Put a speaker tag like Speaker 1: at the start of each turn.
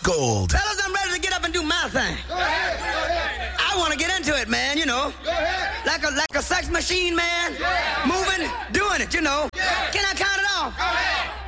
Speaker 1: Gold.
Speaker 2: Fellas, I'm ready to get up and do my thing.
Speaker 3: Go ahead. Go ahead.
Speaker 2: I want to get into it, man, you know.
Speaker 3: Go ahead.
Speaker 2: Like a sex machine, man.
Speaker 3: Yeah.
Speaker 2: Moving, doing it, you know.
Speaker 3: Yeah.
Speaker 2: Can I count it off?
Speaker 3: Go ahead.